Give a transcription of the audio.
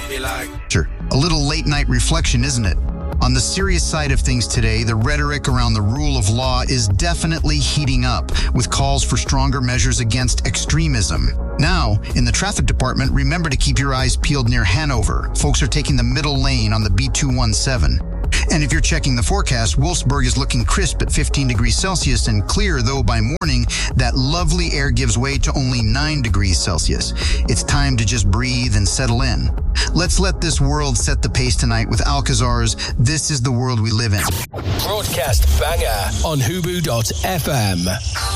Sure. A little late-night reflection, isn't it? On the serious side of things today, the rhetoric around the rule of law is definitely heating up, with calls for stronger measures against extremism. Now, in the traffic department, remember to keep your eyes peeled near Hanover. Folks are taking the middle lane on the B217. And if you're checking the forecast, Wolfsburg is looking crisp at 15 degrees Celsius and clear, though by morning, that lovely air gives way to only 9 degrees Celsius. It's time to just breathe and settle in. Let's let this world set the pace tonight with Alcazar's This Is the World We Live In. Broadcast banger on Hubu.fm.